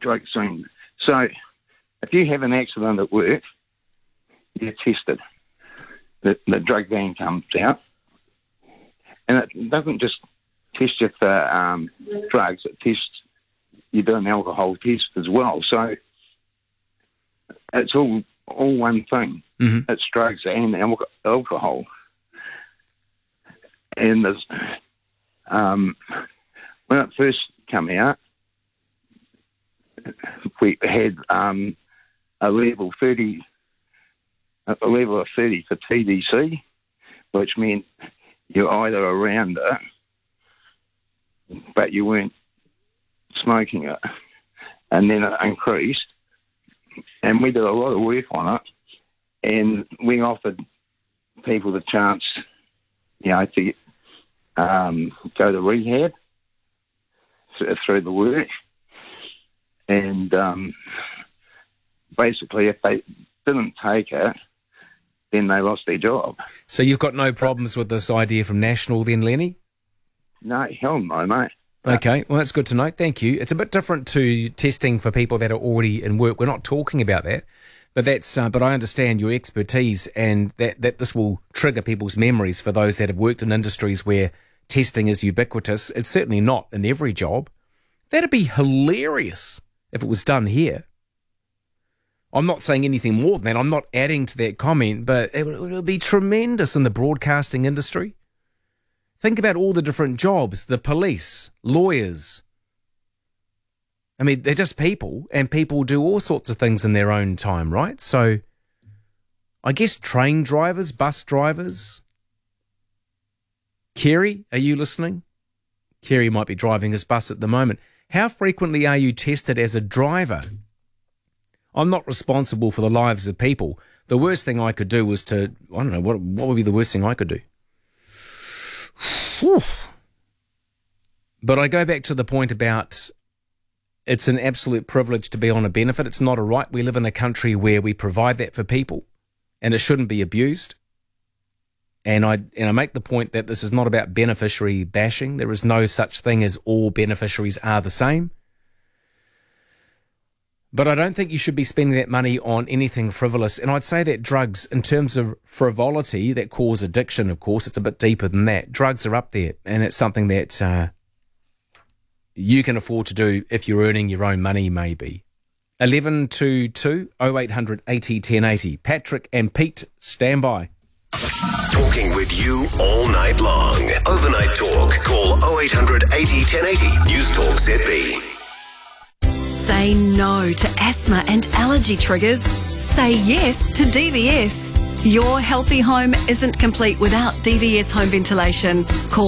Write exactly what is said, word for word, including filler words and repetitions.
drug scene. So if you have an accident at work, you're tested. The, the drug van comes out, and it doesn't just test you for um, drugs, it tests, you do an alcohol test as well. So it's all all one thing. Mm-hmm. It's drugs and al- alcohol. And there's, um, when it first came out, we had um, a level thirty, a level of thirty for T D C, which meant you're either around it, but you weren't smoking it. And then it increased, and we did a lot of work on it, and we offered people the chance, you know, to um, go to rehab through the work. And um, basically, if they didn't take it, then they lost their job. So you've got no problems with this idea from National then, Lenny? No, hell no, mate. Okay, well, that's good to know. Thank you. It's a bit different to testing for people that are already in work. We're not talking about that, but that's. Uh, but I understand your expertise, and that, that this will trigger people's memories for those that have worked in industries where testing is ubiquitous. It's certainly not in every job. That'd be hilarious if it was done here. I'm not saying anything more than that. I'm not adding to that comment, but it would, it would be tremendous in the broadcasting industry. Think about all the different jobs, the police, lawyers. I mean, they're just people, and people do all sorts of things in their own time, right? So I guess train drivers, bus drivers. Kerry, are you listening? Kerry might be driving his bus at the moment. How frequently are you tested as a driver? I'm not responsible for the lives of people. The worst thing I could do was to, I don't know, what, what would be the worst thing I could do? Whew. But I go back to the point about it's an absolute privilege to be on a benefit. It's not a right. We live in a country where we provide that for people, and it shouldn't be abused. And I and I make the point that this is not about beneficiary bashing. There is no such thing as all beneficiaries are the same. But I don't think you should be spending that money on anything frivolous. And I'd say that drugs, in terms of frivolity that cause addiction, of course, it's a bit deeper than that. Drugs are up there, and it's something that uh, you can afford to do if you're earning your own money, maybe. eleven two two oh eight hundred eighty ten eighty. Patrick and Pete, stand by. Talking with you all night long. Overnight Talk. Call oh eight hundred eighty ten eighty. News Talk Z B. Say no to asthma and allergy triggers. Say yes to D V S. Your healthy home isn't complete without D V S home ventilation. Call